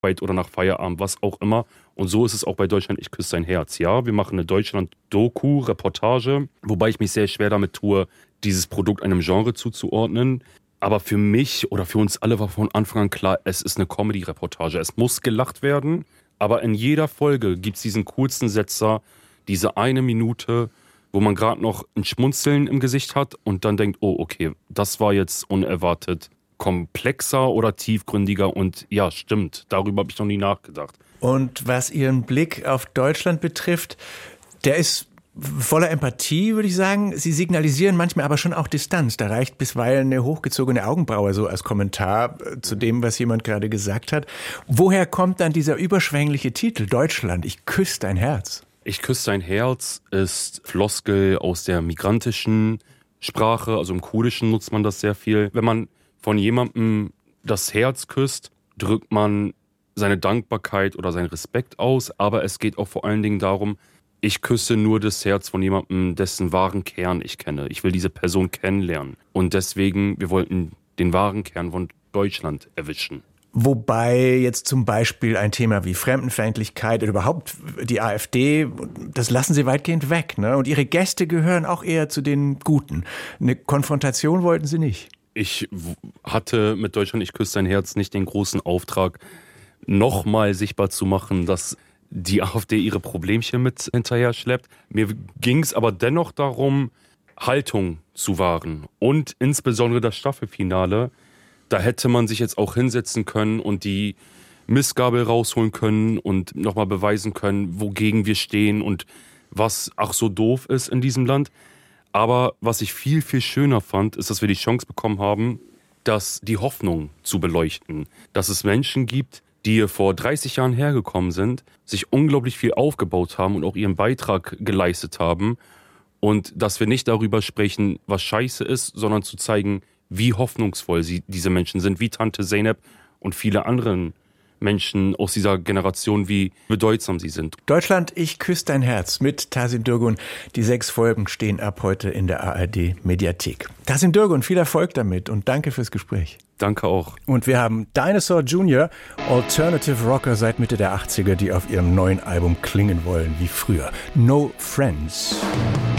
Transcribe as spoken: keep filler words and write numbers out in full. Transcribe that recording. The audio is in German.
Arbeit oder nach Feierabend, was auch immer. Und so ist es auch bei Deutschland, ich küsse dein Herz. Ja, wir machen eine Deutschland-Doku, Reportage, wobei ich mich sehr schwer damit tue, dieses Produkt einem Genre zuzuordnen. Aber für mich oder für uns alle war von Anfang an klar, es ist eine Comedy-Reportage. Es muss gelacht werden, aber in jeder Folge gibt es diesen coolsten Setzer, diese eine Minute, wo man gerade noch ein Schmunzeln im Gesicht hat und dann denkt, oh okay, das war jetzt unerwartet komplexer oder tiefgründiger und ja, stimmt, darüber habe ich noch nie nachgedacht. Und was Ihren Blick auf Deutschland betrifft, der ist voller Empathie, würde ich sagen. Sie signalisieren manchmal aber schon auch Distanz. Da reicht bisweilen eine hochgezogene Augenbraue so als Kommentar zu dem, was jemand gerade gesagt hat. Woher kommt dann dieser überschwängliche Titel Deutschland, ich küsse dein Herz? Ich küsse dein Herz ist Floskel aus der migrantischen Sprache, also im Kurdischen nutzt man das sehr viel. Wenn man von jemandem das Herz küsst, drückt man seine Dankbarkeit oder seinen Respekt aus, aber es geht auch vor allen Dingen darum, ich küsse nur das Herz von jemandem, dessen wahren Kern ich kenne. Ich will diese Person kennenlernen. Und deswegen, wir wollten den wahren Kern von Deutschland erwischen. Wobei jetzt zum Beispiel ein Thema wie Fremdenfeindlichkeit oder überhaupt die AfD, das lassen Sie weitgehend weg, ne? Und Ihre Gäste gehören auch eher zu den Guten. Eine Konfrontation wollten Sie nicht. Ich hatte mit Deutschland, ich küsse dein Herz nicht den großen Auftrag, nochmal sichtbar zu machen, dass die AfD ihre Problemchen mit hinterher schleppt. Mir ging es aber dennoch darum, Haltung zu wahren. Und insbesondere das Staffelfinale, da hätte man sich jetzt auch hinsetzen können und die Mistgabel rausholen können und nochmal beweisen können, wogegen wir stehen und was ach so doof ist in diesem Land. Aber was ich viel, viel schöner fand, ist, dass wir die Chance bekommen haben, dass die Hoffnung zu beleuchten. Dass es Menschen gibt, die hier vor dreißig Jahren hergekommen sind, sich unglaublich viel aufgebaut haben und auch ihren Beitrag geleistet haben. Und dass wir nicht darüber sprechen, was scheiße ist, sondern zu zeigen, wie hoffnungsvoll sie, diese Menschen sind, wie Tante Zeynep und viele anderen Menschen aus dieser Generation, wie bedeutsam sie sind. Deutschland, ich küsse dein Herz mit Tahsin Dürgun. Die sechs Folgen stehen ab heute in der A R D-Mediathek. Tahsin Dürgun, viel Erfolg damit und danke fürs Gespräch. Danke auch. Und wir haben Dinosaur Junior, Alternative Rocker seit Mitte der achtziger, die auf ihrem neuen Album klingen wollen wie früher. No Friends.